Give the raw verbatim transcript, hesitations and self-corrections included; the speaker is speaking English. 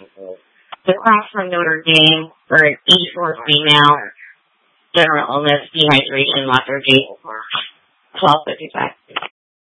The class from Notre Dame for an eighty-four female, general illness, dehydration, lethargy, twelve fifty-five.